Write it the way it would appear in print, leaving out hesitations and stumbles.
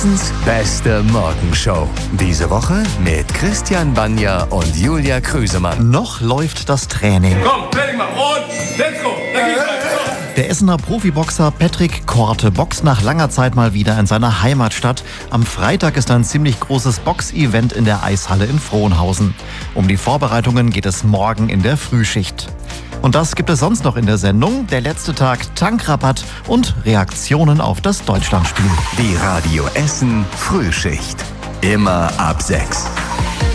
Hessens beste Morgenshow. Diese Woche mit Christian Banja und Julia Krüsemann. Noch läuft das Training. Komm, fertig machen und let's go. Der Essener Profiboxer Patrick Korte boxt nach langer Zeit mal wieder in seiner Heimatstadt. Am Freitag ist ein ziemlich großes Boxevent in der Eishalle in Frohnhausen. Um die Vorbereitungen geht es morgen in der Frühschicht. Und das gibt es sonst noch in der Sendung. Der letzte Tag, Tankrabatt und Reaktionen auf das Deutschlandspiel. Die Radio Essen Frühschicht. Immer ab 6.